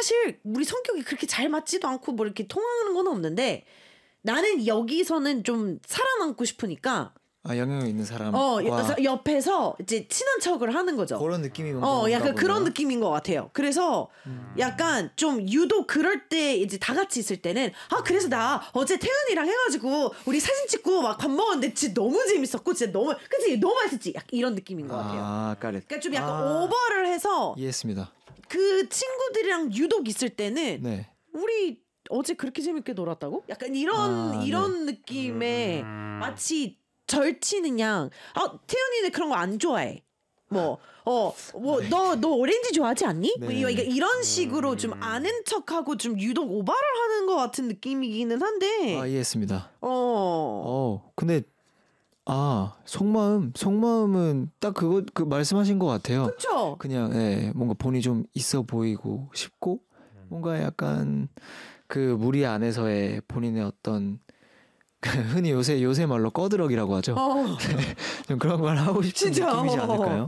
사실 우리 성격이 그렇게 잘 맞지도 않고 뭐 이렇게 통하는 건 없는데 나는 여기서는 좀 살아남고 싶으니까 영향력 있는 사람과 옆에서 이제 친한 척을 하는 거죠. 그런 느낌이 약간 그런 느낌인 것 같아요. 그래서 약간 좀 유독 그럴 때 이제 다 같이 있을 때는 그래서 나 어제 태연이랑 해가지고 우리 사진 찍고 막 밥 먹었는데 진짜 너무 재밌었고 진짜 그치 너무 맛있었지. 약간 이런 느낌인 것 같아요. 그러니까 좀 약간 오버를 해서 이해했습니다. 그 친구들이랑 유독 있을 때는 네. 우리 어제 그렇게 재밌게 놀았다고? 약간 이런 느낌의 마치 절치는 양. 태연이는 그런 거 안 좋아해. 너 오렌지 좋아하지 않니? 네. 뭐 이런 식으로 좀 아는 척하고 좀 유독 오바를 하는 것 같은 느낌이기는 한데. 이해했습니다. 근데 속마음은 딱 그 말씀하신 것 같아요. 그렇죠. 그냥 뭔가 본이 좀 있어 보이고 싶고 뭔가 약간 그 무리 안에서의 본인의 어떤 흔히 요새 말로 꺼드럭이라고 하죠. 좀 그런 걸 하고 싶은 느낌이지 않을까요?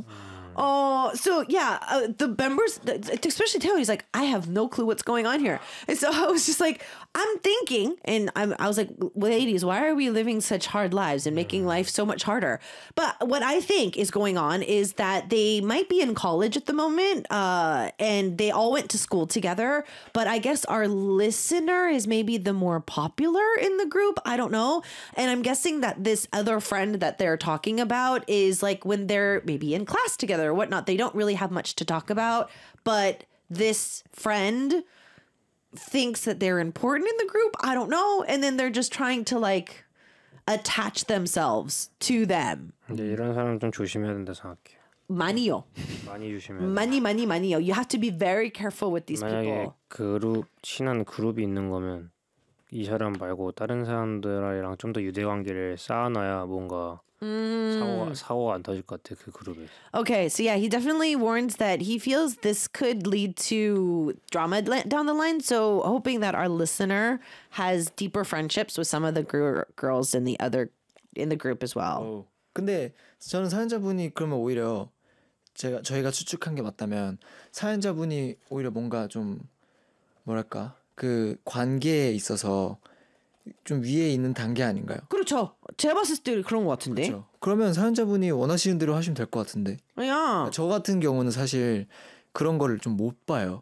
So yeah, the members, especially Taylor, he's like, I have no clue what's going on here. And so I was just like, I'm thinking, and I was like, ladies, why are we living such hard lives and making life so much harder? But what I think is going on is that they might be in college at the moment, and they all went to school together. But I guess our listener is maybe the more popular in the group. I don't know. And I'm guessing that this other friend that they're talking about is like when they're maybe in class together or whatnot, they don't really have much to talk about, but this friend thinks that they're important in the group. I don't know. And then they're just trying to like attach themselves to them. 근데 이런 사람 좀 조심해야 된다 생각해. 많이요. 많이 조심해야 돼. 많이요. You have to be very careful with these 만약에 people. 친한 그룹이 있는 거면 이 사람 말고 다른 사람들이랑 좀 더 유대 관계를 쌓아놔야 뭔가 사고가 안 터질 것 같아 그 그룹에. Okay, so yeah, he definitely warns that he feels this could lead to drama down the line. So hoping that our listener has deeper friendships with some of the girls in the group as well. 근데 저는 사연자분이 그러면 오히려 저희가 추측한 게 맞다면 사연자분이 오히려 뭔가 좀 뭐랄까 그 관계에 있어서 좀 위에 있는 단계 아닌가요? 그렇죠. 제가 봤을 때 그런 것 같은데. 그렇죠. 그러면 사연자분이 원하시는 대로 하시면 될 것 같은데. 야. 저 같은 경우는 사실 그런 거를 좀 못 봐요.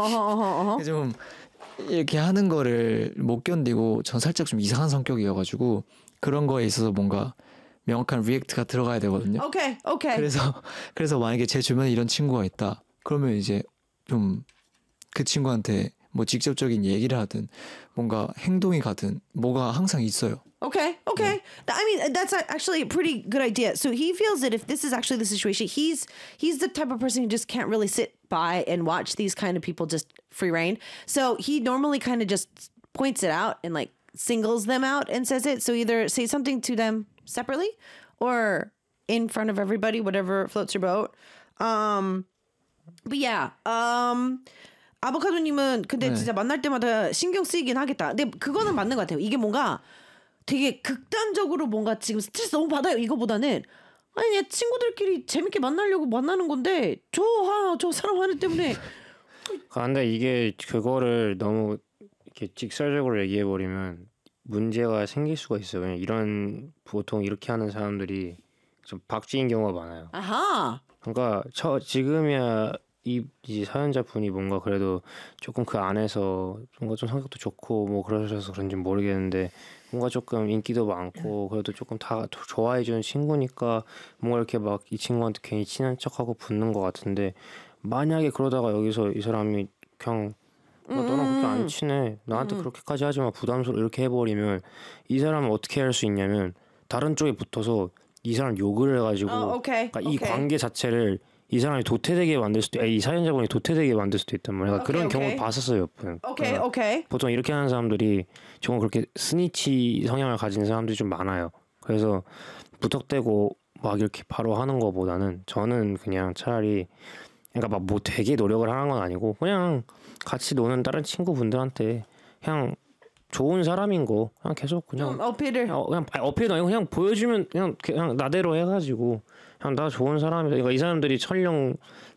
좀 이렇게 하는 거를 못 견디고 전 살짝 좀 이상한 성격이어가지고 그런 거에 있어서 뭔가 명확한 리액트가 들어가야 되거든요. 오케이. 그래서 만약에 제 주변에 이런 친구가 있다. 그러면 이제 좀 그 친구한테 뭐 직접적인 얘기를 하든 뭔가 행동이 가든 뭐가 항상 있어요. Okay. I mean, that's actually a pretty good idea. So he feels that if this is actually the situation, he's the type of person who just can't really sit by and watch these kind of people just free reign. So he normally kind of just points it out and like singles them out and says it. So either say something to them separately or in front of everybody, whatever floats your boat. But yeah. 아보카도님은 근데 진짜 만날 때마다 신경 쓰이긴 하겠다. 근데 그거는 맞는 것 같아요. 이게 뭔가 되게 극단적으로 뭔가 지금 스트레스 너무 받아요. 이거보다는 아니 친구들끼리 재밌게 만나려고 만나는 건데 저 사람 하나 때문에. 근데 이게 그거를 너무 이렇게 직설적으로 얘기해 버리면 문제가 생길 수가 있어요. 왜냐면 이런 보통 이렇게 하는 사람들이 좀 박쥐인 경우가 많아요. 아하. 그러니까 지금이야. 이 사연자분이 뭔가 그래도 조금 그 안에서 뭔가 좀 성격도 좋고 뭐 그러셔서 그런지 모르겠는데 뭔가 조금 인기도 많고 그래도 조금 다 좋아해주는 친구니까 뭔가 이렇게 막 이 친구한테 괜히 친한 척하고 붙는 것 같은데 만약에 그러다가 여기서 이 사람이 그냥 너랑 그렇게 안 친해 나한테 그렇게까지 하지 마 부담스러워 이렇게 해버리면 이 사람은 어떻게 할 수 있냐면 다른 쪽에 붙어서 이 사람 욕을 해가지고 그러니까 이 관계 자체를 이 사람이 도태되게 만들 수도 이 사연자분이 도태되게 만들 수도 있단 말이야. 그런 경우를 봤었어요. 오케이. 보통 이렇게 하는 사람들이 정말 그렇게 스니치 성향을 가진 사람들이 좀 많아요. 그래서 부탁대고 막 이렇게 바로 하는 거보다는 저는 그냥 차라리 그러니까 막 뭐 되게 노력을 하는 건 아니고 그냥 같이 노는 다른 친구분들한테 그냥 좋은 사람인 거 그냥 계속 그냥 그냥 어필도 아니고 그냥 보여주면 그냥 나대로 해가지고 그냥 나 좋은 사람이다. 그러니까 이 사람들이 설령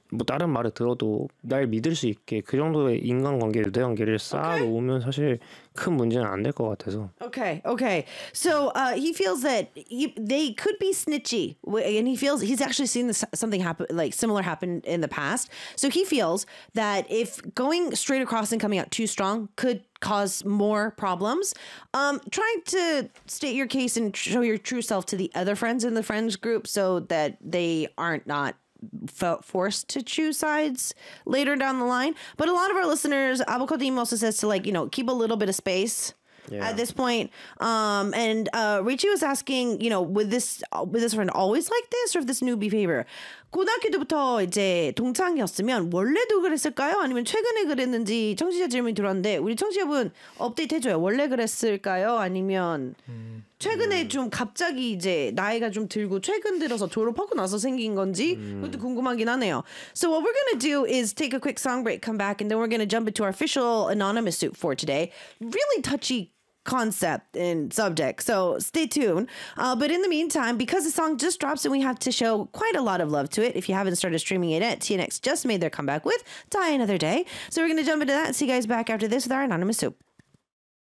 뭐 다른 말을 들어도 날 믿을 수 있게 그 정도의 인간관계, 유대관계를 쌓아놓으면 사실 큰 문제는 안 될 것 같아서. Okay. So he feels that they could be snitchy, and he feels he's actually seen something happen, like similar happen in the past. So he feels that if going straight across and coming out too strong could cause more problems. Trying to state your case and show your true self to the other friends in the friends group so that they aren't not forced to choose sides later down the line. But a lot of our listeners, Avocadim also says to keep a little bit of space at this point. And Richie was asking, would this friend always like this or if this new behavior? 고등학교 때부터 이제 동창이었으면 원래도 그랬을까요? 아니면 최근에 그랬는지 청취자 질문이 들어왔는데 우리 청취자분 업데이트 해줘요. 원래 그랬을까요? 아니면 최근에 좀 갑자기 이제 나이가 좀 들고 최근 들어서 졸업하고 나서 생긴 건지 그것도 궁금하긴 하네요. So what we're going to do is take a quick song break, come back, and then we're going to jump into our official anonymous soup for today. Really touchy concept and subject, so stay tuned. But in the meantime, because the song just drops and we have to show quite a lot of love to it, if you haven't started streaming it yet, TNX just made their comeback with Die Another Day. So we're going to jump into that and see you guys back after this with our anonymous soup.